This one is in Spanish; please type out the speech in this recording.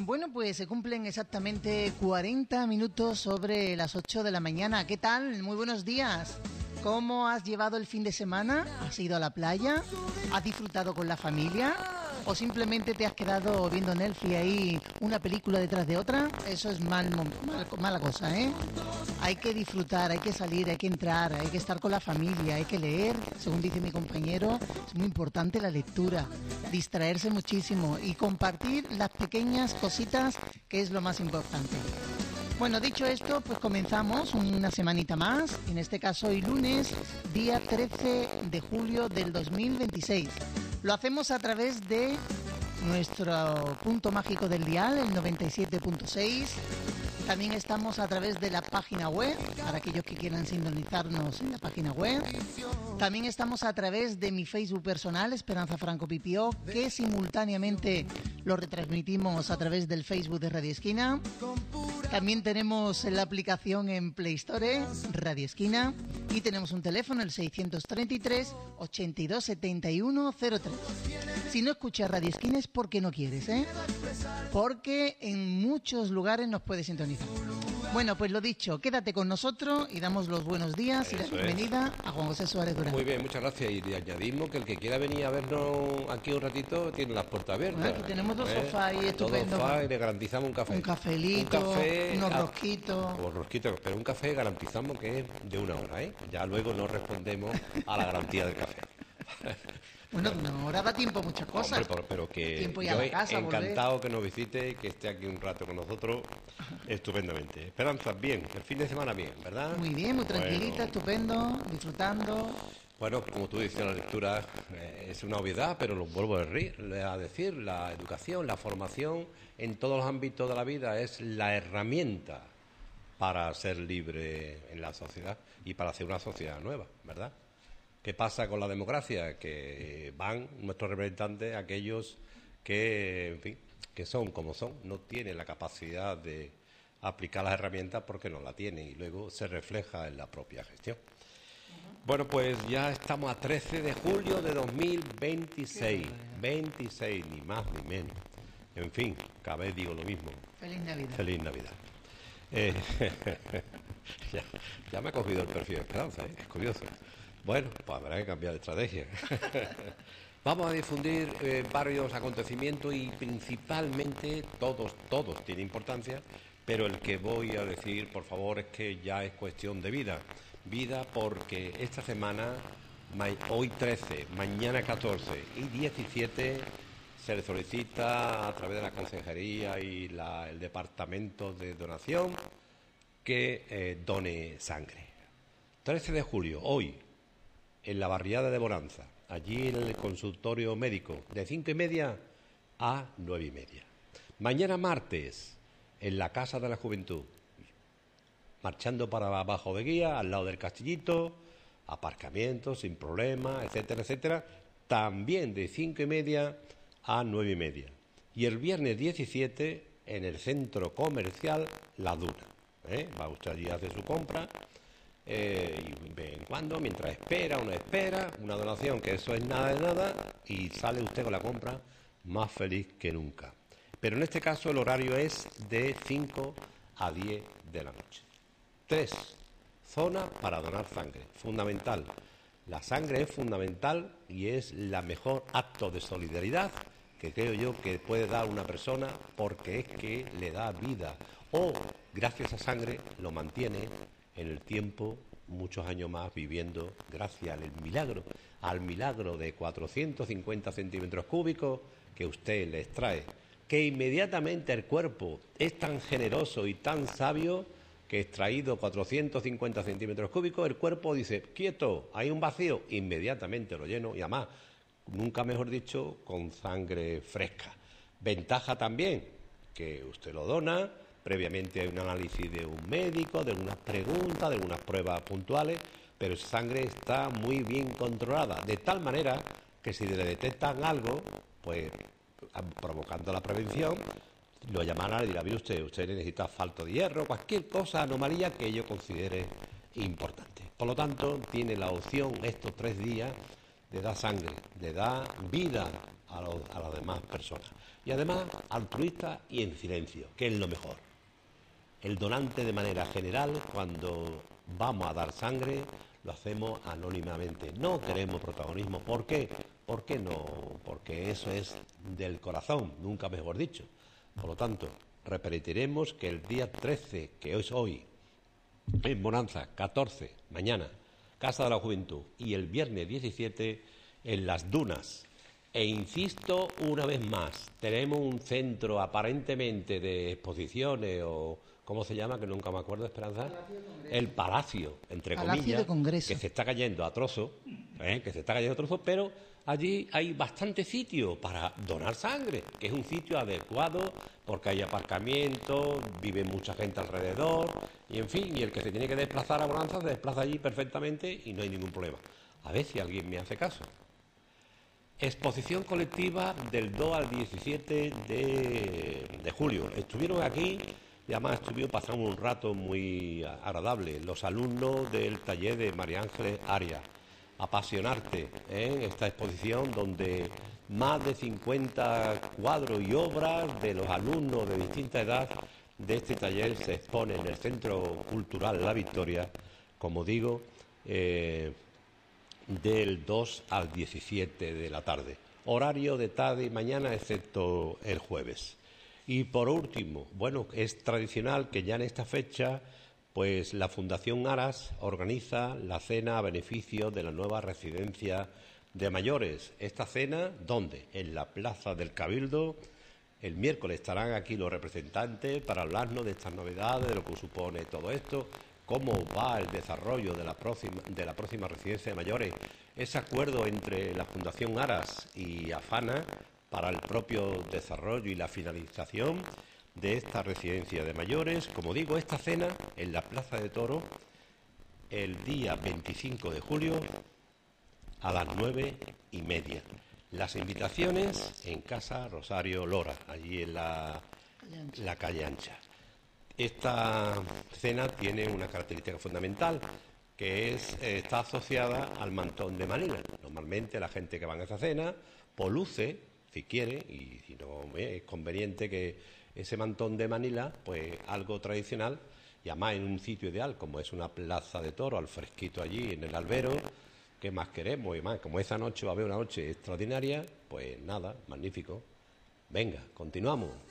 Bueno, pues se cumplen exactamente 40 minutos sobre las 8 de la mañana. ¿Qué tal? Muy buenos días. ¿Cómo has llevado el fin de semana? ¿Has ido a la playa? ¿Has disfrutado con la familia? ¿O simplemente te has quedado viendo Netflix ahí una película detrás de otra? Eso es mala cosa, ¿eh? Hay que disfrutar, hay que salir, hay que entrar, hay que estar con la familia, hay que leer. Según dice mi compañero, es muy importante la lectura, distraerse muchísimo y compartir las pequeñas cositas, que es lo más importante. Bueno, dicho esto, pues comenzamos una semanita más, en este caso hoy lunes, día 13 de julio del 2026. Lo hacemos a través de nuestro punto mágico del dial, el 97.6. También estamos a través de la página web, para aquellos que quieran sintonizarnos en la página web. También estamos a través de mi Facebook personal, Esperanza Franco Pipió, que simultáneamente lo retransmitimos a través del Facebook de Radio Esquina. También tenemos la aplicación en Play Store, Radio Esquina, y tenemos un teléfono, el 633 82 71 03. Si no escuchas Radio Esquina es porque no quieres, ¿eh? Porque en muchos lugares nos puedes sintonizar. Bueno, pues lo dicho, quédate con nosotros y damos los buenos días y la bienvenida a Juan José Suárez Durán. Muy bien, muchas gracias. Y le añadimos que el que quiera venir a vernos aquí un ratito tiene las puertas abiertas. Aquí tenemos dos sofás ahí estupendos. Dos sofás y le garantizamos un café. Un cafelito, unos rosquitos. Unos rosquitos, pero un café garantizamos que es de 1 hora, ¿eh? Ya luego no respondemos a la garantía del café. Bueno, de 1 hora da tiempo a muchas cosas. Hombre, pero que tiempo yo a la casa, encantado volver. que nos visite, que esté aquí un rato con nosotros, estupendamente. Esperanza, bien, el fin de semana bien, ¿verdad? Muy bien, muy tranquilita, estupendo, disfrutando. Bueno, como tú dices, la lectura es una obviedad, pero lo vuelvo a decir, la educación, la formación en todos los ámbitos de la vida es la herramienta para ser libre en la sociedad y para hacer una sociedad nueva, ¿verdad? ¿Qué pasa con la democracia? Que van nuestros representantes, aquellos que, en fin, que son como son, no tienen la capacidad de aplicar las herramientas porque no la tienen y luego se refleja en la propia gestión. Bueno, pues ya estamos a 13 de julio de 2026, 26, ni más ni menos. En fin, cada vez digo lo mismo. Feliz Navidad. Feliz Navidad. Ya me ha cogido el perfil de Esperanza, ¿eh? Es curioso. Bueno, pues habrá que cambiar de estrategia. Vamos a difundir varios acontecimientos y principalmente todos tienen importancia, pero el que voy a decir, por favor, es que ya es cuestión de vida. Vida porque esta semana, hoy 13, mañana 14 y 17, se le solicita a través de la Consejería y el Departamento de Donación que done sangre. 13 de julio, hoy, en la barriada de Bonanza, allí en el consultorio médico, de 5:30 a 9:30. Mañana martes, en la Casa de la Juventud, marchando para abajo de Guía, al lado del Castillito, aparcamiento sin problema, etcétera, etcétera, también de 5:30 a 9:30. Y el viernes 17, en el centro comercial La Duna. Va usted allí a hacer su compra. Y de vez en cuando, mientras espera, una donación, que eso es nada de nada, y sale usted con la compra más feliz que nunca. Pero en este caso el horario es de 5 a 10 de la noche. 3 zonas para donar sangre, fundamental. La sangre es fundamental y es la mejor acto de solidaridad que creo yo que puede dar una persona, porque es que le da vida o gracias a sangre lo mantiene en el tiempo muchos años más viviendo gracias al milagro de 450 centímetros cúbicos que usted le extrae, que inmediatamente el cuerpo es tan generoso y tan sabio que extraído 450 centímetros cúbicos, el cuerpo dice, quieto, hay un vacío, inmediatamente lo lleno y además, nunca mejor dicho, con sangre fresca. Ventaja también, que usted lo dona, previamente hay un análisis de un médico, de unas preguntas, de unas pruebas puntuales, pero esa sangre está muy bien controlada, de tal manera que si le detectan algo, pues provocando la prevención, lo llamará y dirá, mire usted necesita falto de hierro, cualquier cosa, anomalía que yo considere importante. Por lo tanto, tiene la opción estos 3 días de dar sangre, de dar vida a a las demás personas. Y además, altruista y en silencio, que es lo mejor. El donante, de manera general, cuando vamos a dar sangre, lo hacemos anónimamente. No queremos protagonismo. ¿Por qué? ¿Por qué no? Porque eso es del corazón, nunca mejor dicho. Por lo tanto, repetiremos que el día 13, que es hoy, en Bonanza, 14, mañana, Casa de la Juventud, y el viernes 17, en Las Dunas. E insisto una vez más, tenemos un centro aparentemente de exposiciones o... ¿Cómo se llama? Que nunca me acuerdo, Esperanza. El Palacio, entre comillas, que se está cayendo a trozos, pero allí hay bastante sitio para donar sangre, que es un sitio adecuado porque hay aparcamiento, vive mucha gente alrededor, y en fin, y el que se tiene que desplazar a Bonanza se desplaza allí perfectamente y no hay ningún problema. A ver si alguien me hace caso. Exposición colectiva del 2 al 17 de julio. Estuvieron aquí y además pasando un rato muy agradable los alumnos del taller de María Ángeles Arias. Apasionarte en esta exposición donde más de 50 cuadros y obras de los alumnos de distinta edad de este taller se exponen en el Centro Cultural La Victoria, como digo, del 2 al 17 de la tarde. Horario de tarde y mañana, excepto el jueves. Y por último, bueno, es tradicional que ya en esta fecha, pues la Fundación Aras organiza la cena a beneficio de la nueva residencia de mayores. Esta cena, ¿dónde? En la Plaza del Cabildo. El miércoles estarán aquí los representantes para hablarnos de estas novedades, de lo que supone todo esto, cómo va el desarrollo de la próxima residencia de mayores, ese acuerdo entre la Fundación Aras y AFANA para el propio desarrollo y la finalización de esta residencia de mayores. Como digo, esta cena en la Plaza de Toros el día 25 de julio a las 9:30. Las invitaciones en Casa Rosario Lora, allí en la calle Ancha. Esta cena tiene una característica fundamental, que está asociada al mantón de Manila. Normalmente la gente que va a esa cena luce, si quiere, y si no es conveniente, que ese mantón de Manila, pues algo tradicional, y además en un sitio ideal, como es una plaza de toros, al fresquito allí, en el albero. ¿Qué más queremos? Y más, como esa noche va a haber una noche extraordinaria, pues nada, magnífico. Venga, continuamos.